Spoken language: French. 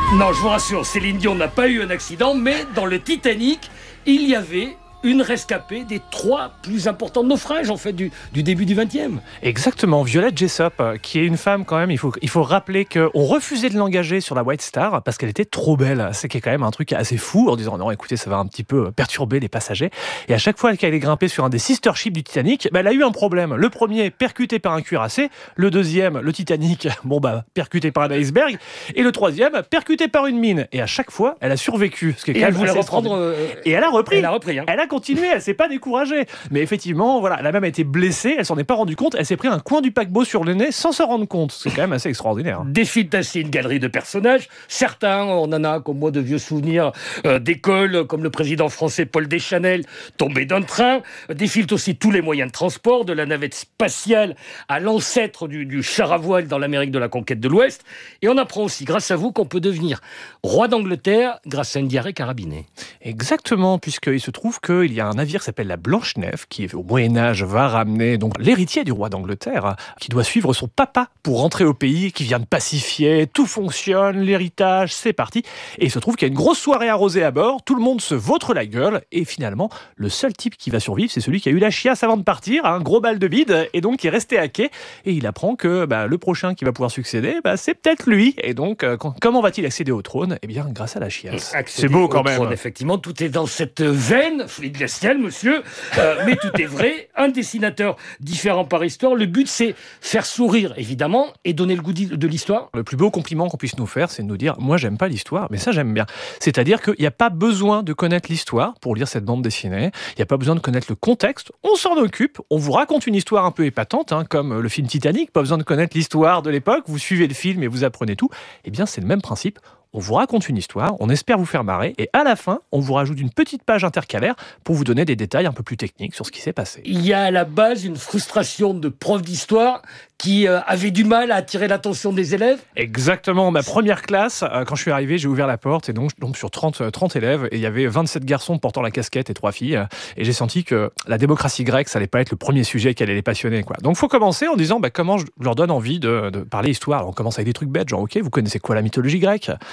Non, je vous rassure, Céline Dion n'a pas eu un accident, mais dans le Titanic, il y avait une rescapée des 3 plus importants naufrages en fait du début du XXe. Exactement, Violette Jessop, qui est une femme quand même, il faut rappeler qu'on refusait de l'engager sur la White Star parce qu'elle était trop belle. C'est quand même un truc assez fou en disant non, écoutez, ça va un petit peu perturber les passagers. Et à chaque fois qu'elle est grimpée sur un des sister ships du Titanic, elle a eu un problème. Le premier, percuté par un cuirassé. Le deuxième, le Titanic, percuté par un iceberg. Et le troisième, percuté par une mine. Et à chaque fois, elle a survécu. Ce qui est Et quand elle même voulait assez reprendre. Et elle a repris. Elle a repris. Hein. Elle a continué, elle s'est pas découragée. Mais effectivement, voilà, elle a même été blessée, elle s'en est pas rendue compte, elle s'est pris un coin du paquebot sur le nez sans s'en rendre compte. C'est quand même assez extraordinaire. Défilent ainsi une galerie de personnages. Certains, on en a comme moi de vieux souvenirs d'école, comme le président français Paul Deschanel, tombé d'un train. Défilent aussi tous les moyens de transport, de la navette spatiale à l'ancêtre du char à voile dans l'Amérique de la conquête de l'Ouest. Et on apprend aussi, grâce à vous, qu'on peut devenir roi d'Angleterre grâce à une diarrhée carabinée. Exactement, puisqu'il se trouve qu'il y a un navire qui s'appelle la Blanche-Neige, qui au Moyen-Âge va ramener donc l'héritier du roi d'Angleterre, qui doit suivre son papa pour rentrer au pays, qui vient de pacifier, tout fonctionne, l'héritage, c'est parti. Et il se trouve qu'il y a une grosse soirée arrosée à bord, tout le monde se vautre la gueule, et finalement, le seul type qui va survivre, c'est celui qui a eu la chiasse avant de partir, un gros bal de bide, et donc qui est resté à quai, et il apprend que le prochain qui va pouvoir succéder, c'est peut-être lui. Et donc, comment va-t-il accéder au trône ? Eh bien, grâce à la chiasse. C'est beau quand même. Trône, effectivement, tout est dans cette veine, fluide glacial, monsieur, mais tout est vrai. Un dessinateur différent par histoire. Le but, c'est faire sourire, évidemment, et donner le goût de l'histoire. Le plus beau compliment qu'on puisse nous faire, c'est de nous dire « moi, j'aime pas l'histoire, mais ça, j'aime bien ». C'est-à-dire qu'il n'y a pas besoin de connaître l'histoire pour lire cette bande dessinée. Il n'y a pas besoin de connaître le contexte. On s'en occupe. On vous raconte une histoire un peu épatante, comme le film Titanic. Pas besoin de connaître l'histoire de l'époque. Vous suivez le film et vous apprenez tout. Eh bien, c'est le même principe. On vous raconte une histoire, on espère vous faire marrer, et à la fin, on vous rajoute une petite page intercalaire pour vous donner des détails un peu plus techniques sur ce qui s'est passé. Il y a à la base une frustration de prof d'histoire qui avait du mal à attirer l'attention des élèves. Exactement, ma première classe, quand je suis arrivé, j'ai ouvert la porte, et donc sur 30 élèves, et il y avait 27 garçons portant la casquette et 3 filles, et j'ai senti que la démocratie grecque, ça allait pas être le premier sujet qui allait les passionner, quoi. Donc il faut commencer en disant comment je leur donne envie de parler histoire. Alors, on commence avec des trucs bêtes, genre ok, vous connaissez quoi la mythologie grecque ?